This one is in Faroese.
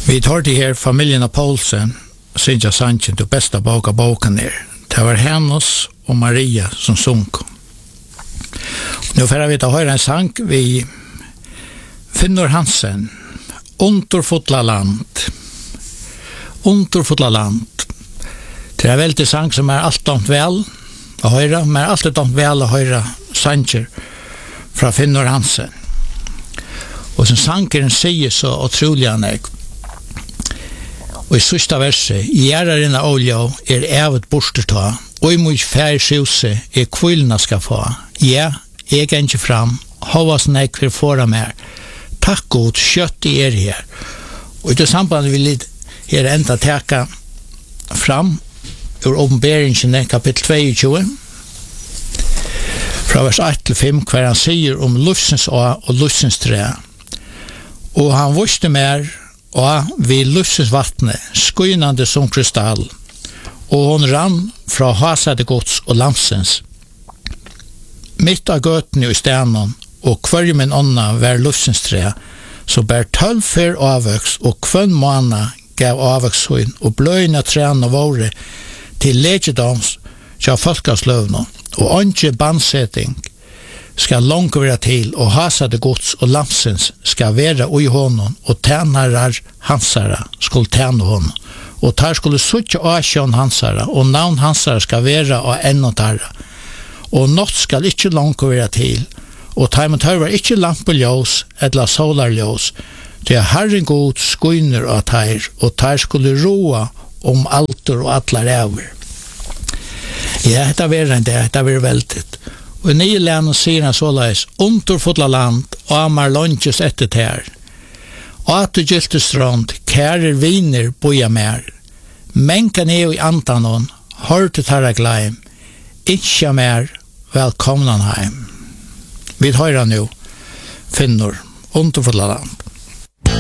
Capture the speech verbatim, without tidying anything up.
Vi tar det här familjen av Paulsen, Sintja Sanchin, det bästa boka boken ner. Det var Hennes och Maria som sunk. Nu får vi ta höra en sang vi Finnur Hansen, Underfotla land. Underfotla land. Det är väldigt sang som är allt om väl att höra, men allt om väl att höra sanger från Finnur Hansen. Och som sangeren säger så otroliga när og i sista verset, gjerarina olja er evet borsterta, og i mot færsjuse er kvillna skal få. Ja, jeg er ikke fram, hovas nek for fora mer. Takk god, kjøtt i er her. Og i det sambandet vil jeg her enda teka fram ur åpenberingen kapittel tjueto, fra vers ett til fem, hver han sier om lufsens å og lufsens tre. Og han visste mer og vi lufsens vattne, skynande som kristall, og hon rann fra hasade gods og lamsens. Mitt av gøtene i stenen, og hver min ånda var lufsens tre, så bær tølv fyr avvøks, og kvønn måna gav avvøkshøyn, og bløyna trena våre til legedoms tja folkasløvna, og åndsje bandsetting skal langt være til, og hasade gods og lamsens skal være ui honom, og tænarar hansara skulle tæna honom, og tar skulle suttje asjon hansara, og navn hansara skal være og ennåtara, og nått skal ikke langt være til, og tar man tar var ikke lampeljós, eller solarljós, til Herren god skuiner av tar, og tar skulle roa om alter og atlar over. Ja, dette var en det, dette var veldig. Og i nye lærne sier han såleis, underfotla land, og amar longes etter ter. Og til gylte strand, kærer viner boja mer. Menka ned i antanon, hørte tarra gleim, ikkja mer, velkomnan heim. Vi høyra nu, Finnur, underfotla land.